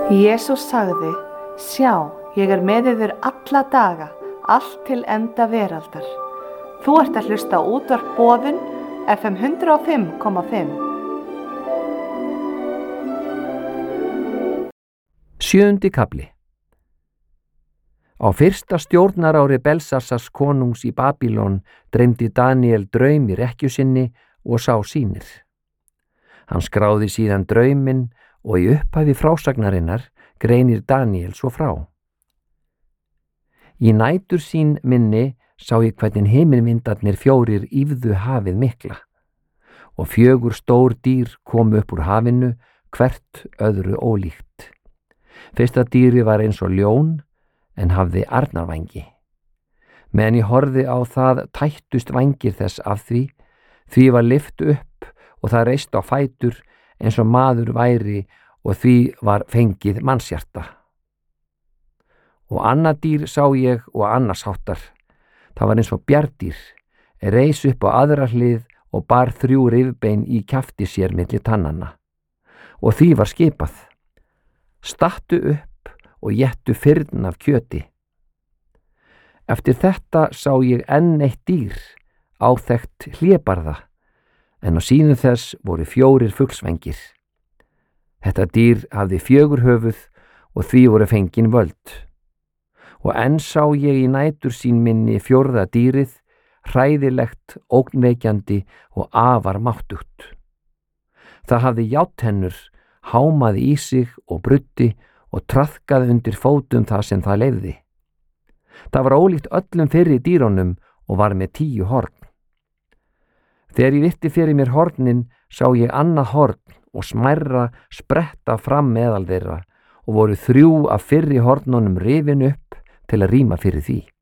Jesús sagði: Sjá, ég er með yður alla daga, allt til enda veraldar. Þú ert að hlusta á útvarp Boðun, FM 105,5. 7. kafli. Á fyrsta stjórnarári Belsassars konungs í Babýlon dreymdi Daniel draum í rekkju sinni og sá sýnir. Hann skráði síðan drauminn og í upphafi frásagnarinnar greinir Daniel svo frá. Í nætur sín minni sá ég hvernig himinvindarnir 4 ýfðu hafið mikla og 4 stór dýr komu upp úr hafinu, hvert öðru ólíkt. Fyrsta dýri var eins og ljón en hafði arnarvængi. Meðan ég horfði á það tættust vængir þess af því var lyft upp og það reist á fætur eins og maður væri og því var fengið mannshjarta. Og annað dýr sá ég og annars háttar. Það var eins og bjarndýr, reis upp á aðra hlið og bar 3 rifbein í kjafti sér milli tannanna. Og því var skipað: stattu upp og éttu firn af kjöti. Eftir þetta sá ég enn eitt dýr, áþekkt hlébarða, en á síðum þess voru 4 fuglsvængir. Þetta dýr hafði 4 höfuð og því voru fengin völd. Og enn sá ég í nætur sín minni 4. dýrið, hræðilegt, ógnvekjandi og afar máttugt. Það hafði járntennur, hámaði í sig og bruddi og traðkaði undir fótum það sem það leyfði. Það var ólíkt öllum fyrri dýrunum og var með 10 horn. Þegar ég virti fyrir mér hornin sá ég annað horn og smærra spretta fram meðal þeirra og voru 3 af fyrri hornunum rifin upp til að rýma fyrir því.